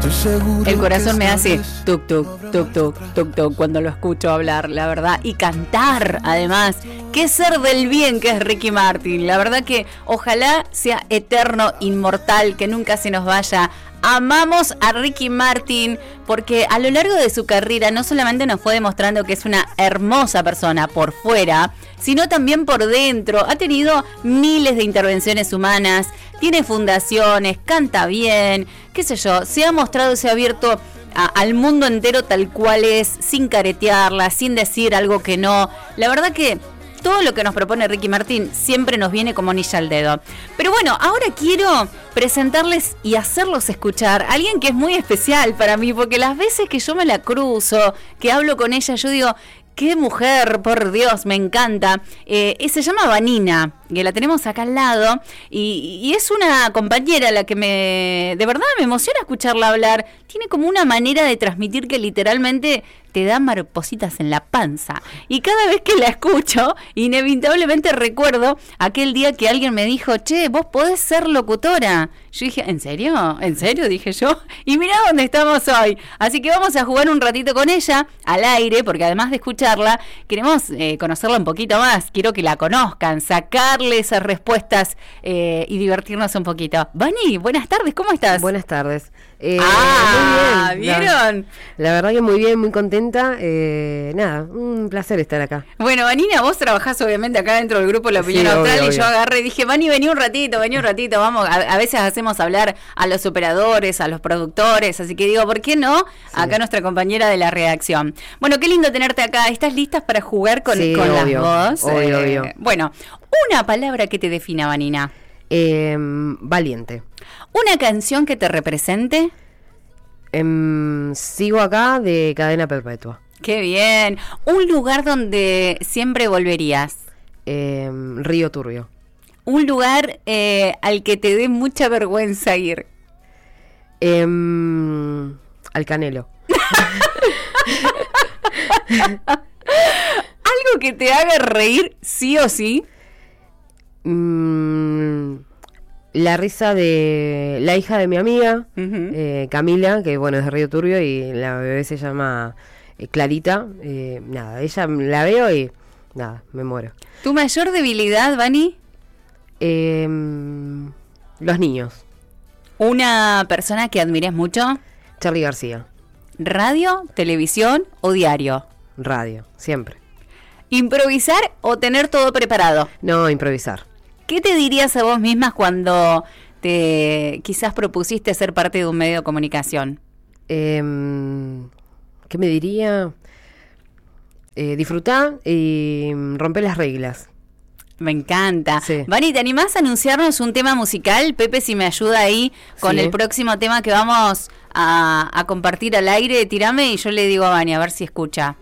El corazón me hace tuk tuk, tuk tuk, tuk tuk cuando lo escucho hablar, la verdad, y cantar, además. Qué ser del bien que es Ricky Martin. La verdad que ojalá sea eterno, inmortal, que nunca se nos vaya. Amamos a Ricky Martin porque a lo largo de su carrera no solamente nos fue demostrando que es una hermosa persona por fuera, sino también por dentro. Ha tenido miles de intervenciones humanas, tiene fundaciones, canta bien, qué sé yo, se ha mostrado, se ha abierto al mundo entero tal cual es, sin caretearla, sin decir algo que no. La verdad que todo lo que nos propone Ricky Martin siempre nos viene como anilla al dedo. Pero bueno, ahora quiero presentarles y hacerlos escuchar a alguien que es muy especial para mí, porque las veces que yo me la cruzo, que hablo con ella, yo digo, qué mujer, por Dios, me encanta. Se llama Vanina, que la tenemos acá al lado, y es una compañera a la que de verdad me emociona escucharla hablar. Tiene como una manera de transmitir que literalmente te da maripositas en la panza. Y cada vez que la escucho, inevitablemente recuerdo aquel día que alguien me dijo, che, vos podés ser locutora. Yo dije, ¿en serio? ¿En serio? Dije yo. Y mirá dónde estamos hoy. Así que vamos a jugar un ratito con ella, al aire, porque además de escucharla, queremos conocerla un poquito más. Quiero que la conozcan, sacarle esas respuestas y divertirnos un poquito. Vani, buenas tardes, ¿cómo estás? Buenas tardes. Muy bien. ¿Vieron? La verdad que muy bien, muy contenta. Nada, un placer estar acá. Bueno, Vanina, vos trabajás obviamente acá dentro del grupo La Opinión Austral, obvio. Y yo agarré y dije, Vani, vení un ratito, vamos. A veces hacemos hablar a los operadores, a los productores, así que digo, ¿por qué no? Sí. Acá nuestra compañera de la redacción. Bueno, qué lindo tenerte acá. ¿Estás listas para jugar con obvio, las voz? Obvio. Bueno, una palabra que te defina, Vanina. Valiente. ¿Una canción que te represente? Sigo acá de Cadena Perpetua. ¡Qué bien! ¿Un lugar donde siempre volverías? Río Turbio. ¿Un lugar al que te dé mucha vergüenza ir? Al Canelo. ¿Algo que te haga reír sí o sí? La risa de la hija de mi amiga, Camila, que bueno, es de Río Turbio, y la bebé se llama Clarita. Nada, ella la veo y nada, me muero. ¿Tu mayor debilidad, Vani? Los niños. ¿Una persona que admires mucho? Charly García. ¿Radio, televisión o diario? Radio, siempre. ¿Improvisar o tener todo preparado? No, improvisar. ¿Qué te dirías a vos misma cuando te quizás propusiste ser parte de un medio de comunicación? ¿Qué me diría? Disfrutá y romper las reglas. Me encanta. Sí. Vani, ¿te animás a anunciarnos un tema musical? Pepe, si me ayuda ahí con el próximo tema que vamos a compartir al aire, tirame y yo le digo a Vani a ver si escucha.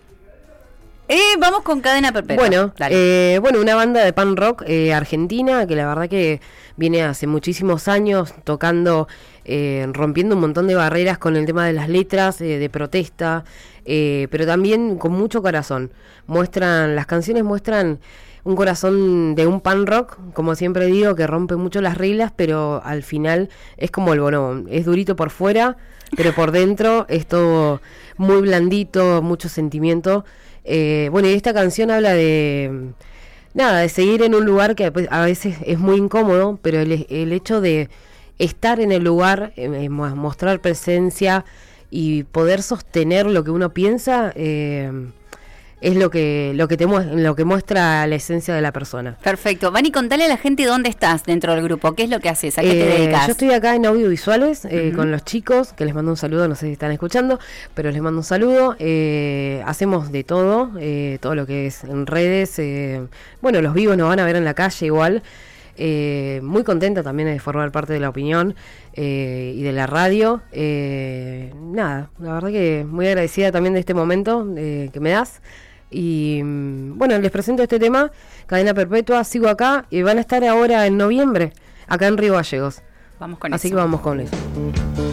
Vamos con Cadena Perpetua. Bueno, una banda de punk rock argentina que la verdad que viene hace muchísimos años tocando, rompiendo un montón de barreras con el tema de las letras, de protesta, pero también con mucho corazón. Las canciones muestran un corazón de un punk rock, como siempre digo, que rompe mucho las reglas, pero al final es como el bono, es durito por fuera, pero por dentro es todo muy blandito, mucho sentimiento. Y esta canción habla de seguir en un lugar que a veces es muy incómodo, pero el hecho de estar en el lugar, mostrar presencia y poder sostener lo que uno piensa, es lo que muestra la esencia de la persona. Perfecto. Vani, contale a la gente dónde estás dentro del grupo, qué es lo que haces, a qué te dedicas. Yo estoy acá en audiovisuales con los chicos, que les mando un saludo, no sé si están escuchando, pero les mando un saludo. Hacemos de todo, todo lo que es en redes. Los vivos nos van a ver en la calle igual. Muy contenta también de formar parte de La Opinión y de la radio. La verdad que muy agradecida también de este momento que me das. Y les presento este tema, Cadena Perpetua, Sigo acá, y van a estar ahora en noviembre, acá en Río Gallegos. Vamos con Así eso. que vamos con eso.